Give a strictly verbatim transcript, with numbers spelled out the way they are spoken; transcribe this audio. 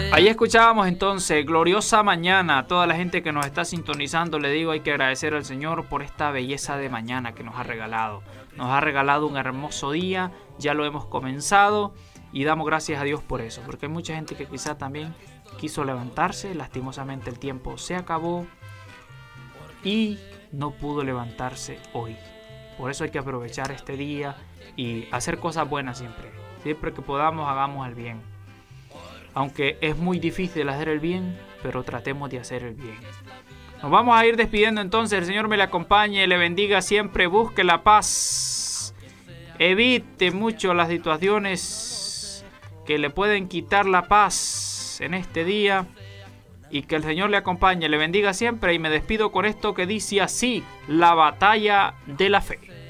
Ahí escuchábamos entonces Gloriosa Mañana. A toda la gente que nos está sintonizando le digo, hay que agradecer al Señor por esta belleza de mañana que nos ha regalado. Nos ha regalado un hermoso día, ya lo hemos comenzado y damos gracias a Dios por eso, porque hay mucha gente que quizá también quiso levantarse, lastimosamente el tiempo se acabó y no pudo levantarse hoy. Por eso hay que aprovechar este día y hacer cosas buenas siempre. Siempre que podamos, hagamos el bien. Aunque es muy difícil hacer el bien, pero tratemos de hacer el bien. Nos vamos a ir despidiendo entonces. El Señor me le acompañe, le bendiga siempre, busque la paz. Evite mucho las situaciones que le pueden quitar la paz en este día. Y que el Señor le acompañe, le bendiga siempre. Y me despido con esto que dice así: la batalla de la fe.